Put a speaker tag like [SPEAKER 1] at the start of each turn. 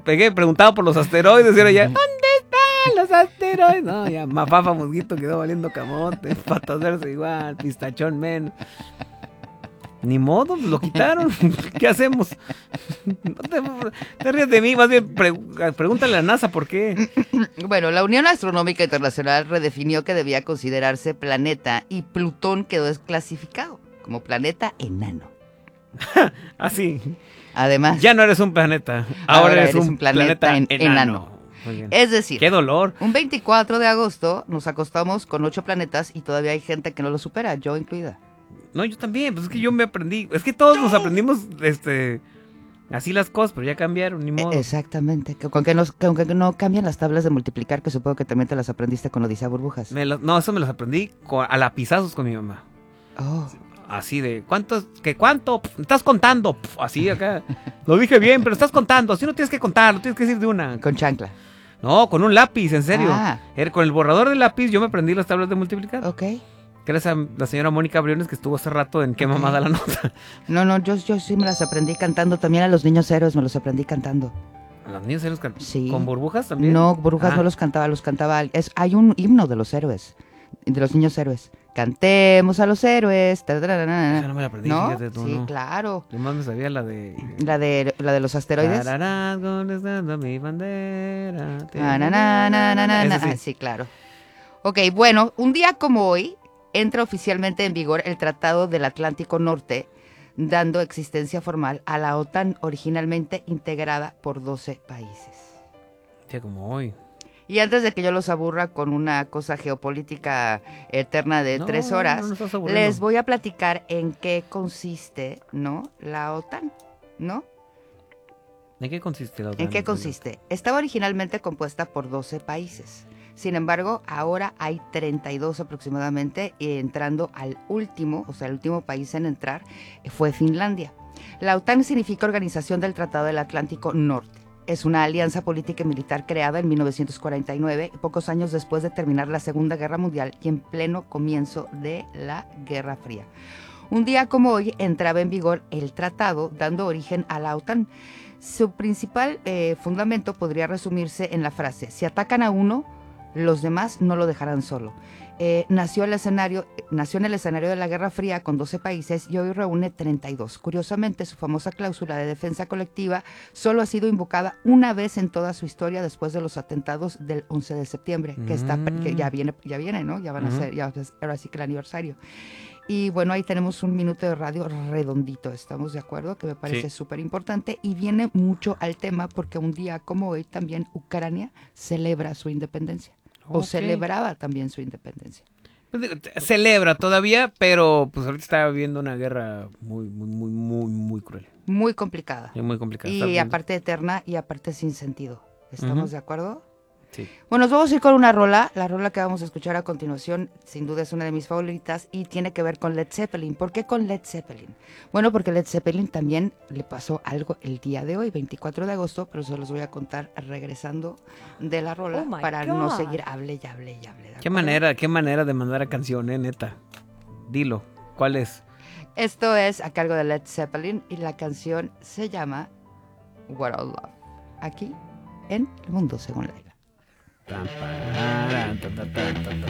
[SPEAKER 1] pegué, preguntaba por los asteroides y era ya, ¿dónde están los asteroides? No, ya, Mafafa Musguito quedó valiendo camote, Patacerse igual, Pistachón menos. Ni modo, pues lo quitaron. ¿Qué hacemos? No te ríes de mí, más bien pregúntale a la NASA por qué.
[SPEAKER 2] Bueno, la Unión Astronómica Internacional redefinió que debía considerarse planeta y Plutón quedó desclasificado como planeta enano.
[SPEAKER 1] Así.
[SPEAKER 2] Además,
[SPEAKER 1] Ya no eres un planeta, ahora eres un planeta enano. Muy bien.
[SPEAKER 2] Es decir,
[SPEAKER 1] ¡qué dolor!
[SPEAKER 2] un 24 de agosto nos acostamos con 8 planetas y todavía hay gente que no lo supera, yo incluida.
[SPEAKER 1] No, yo también, pues es que yo me aprendí. Es que todos nos aprendimos así las cosas, pero ya cambiaron, ni modo.
[SPEAKER 2] Exactamente, que con que no cambian las tablas de multiplicar, que supongo que también te las aprendiste con Odisea Burbujas.
[SPEAKER 1] No, eso me los aprendí a lapizazos con mi mamá.
[SPEAKER 2] Oh.
[SPEAKER 1] Así de, ¿cuánto? Pf, estás contando, pf, así acá. Lo dije bien, pero estás contando, así no tienes que contar, lo tienes que decir de una.
[SPEAKER 2] Con chancla.
[SPEAKER 1] No, con un lápiz, en serio.
[SPEAKER 2] Ah.
[SPEAKER 1] Con el borrador del lápiz yo me aprendí las tablas de multiplicar.
[SPEAKER 2] Ok.
[SPEAKER 1] Que era la señora Mónica Briones que estuvo hace rato en Qué mamada la nota.
[SPEAKER 2] No, yo sí me las aprendí cantando, también a los niños héroes me los aprendí cantando.
[SPEAKER 1] ¿Los niños héroes
[SPEAKER 2] Sí.
[SPEAKER 1] con burbujas también?
[SPEAKER 2] No, burbujas no los cantaba. Hay un himno de los héroes, de los niños héroes. Cantemos a los héroes.
[SPEAKER 1] Esa no me la aprendí,
[SPEAKER 2] ¿No?
[SPEAKER 1] fíjate tú,
[SPEAKER 2] Sí,
[SPEAKER 1] no.
[SPEAKER 2] claro.
[SPEAKER 1] Yo más me sabía la de...
[SPEAKER 2] La de los asteroides.
[SPEAKER 1] Tararán, conquistando mi bandera. Esa sí.
[SPEAKER 2] Sí, claro. Ok, bueno, un día como hoy entra oficialmente en vigor el Tratado del Atlántico Norte, dando existencia formal a la OTAN, originalmente integrada por 12 países.
[SPEAKER 1] Tía, como hoy.
[SPEAKER 2] Y antes de que yo los aburra con una cosa geopolítica eterna de 3 horas,
[SPEAKER 1] no estás aburriendo.
[SPEAKER 2] les voy a platicar en qué consiste, ¿no?, la OTAN, ¿no?
[SPEAKER 1] ¿En qué consiste la OTAN?
[SPEAKER 2] ¿En qué consiste? Estaba originalmente compuesta por 12 países. Sin embargo, ahora hay 32 aproximadamente, y entrando al último, o sea, el último país en entrar fue Finlandia. La OTAN significa Organización del Tratado del Atlántico Norte. Es una alianza política y militar creada en 1949, pocos años después de terminar la Segunda Guerra Mundial y en pleno comienzo de la Guerra Fría. Un día como hoy entraba en vigor el tratado, dando origen a la OTAN. Su principal fundamento podría resumirse en la frase: si atacan a uno, los demás no lo dejarán solo. Nació en el escenario de la Guerra Fría con 12 países y hoy reúne 32. Curiosamente, su famosa cláusula de defensa colectiva solo ha sido invocada una vez en toda su historia, después de los atentados del 11 de septiembre, que ya viene, ¿no? Ya van a ser, ahora sí que el aniversario. Y bueno, ahí tenemos un minuto de radio redondito, ¿estamos de acuerdo? Que me parece súper importante y viene mucho al tema porque un día como hoy también Ucrania celebra su independencia. O celebraba también su independencia.
[SPEAKER 1] Celebra todavía, pero pues ahorita está viviendo una guerra muy cruel.
[SPEAKER 2] Muy complicada.
[SPEAKER 1] Muy complicada.
[SPEAKER 2] Y aparte eterna y aparte sin sentido. ¿Estamos de acuerdo?
[SPEAKER 1] Sí.
[SPEAKER 2] Bueno, nos vamos a ir con una rola. La rola que vamos a escuchar a continuación, sin duda es una de mis favoritas y tiene que ver con Led Zeppelin. ¿Por qué con Led Zeppelin? Bueno, porque Led Zeppelin también le pasó algo el día de hoy, 24 de agosto, pero se los voy a contar regresando de la rola para no seguir hable.
[SPEAKER 1] Qué manera de mandar a canción, neta. Dilo, ¿cuál es?
[SPEAKER 2] Esto es a cargo de Led Zeppelin y la canción se llama What I Love. Aquí en El Mundo Según Laila.